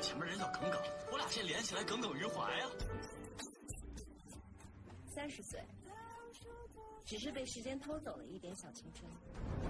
前面人叫耿耿，我俩先连起来耿耿于怀呀。 30岁，只是被时间偷走了一点小青春。